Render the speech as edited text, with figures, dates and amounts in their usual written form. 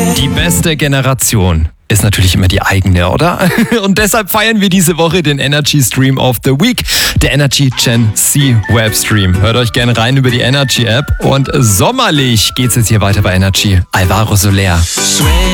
Die beste Generation ist natürlich immer die eigene, oder? Und deshalb feiern wir diese Woche den Energy Stream of the Week, der Energy Gen C Webstream. Hört euch gerne rein über die Energy App. Und sommerlich geht's jetzt hier weiter bei Energy. Alvaro Soler.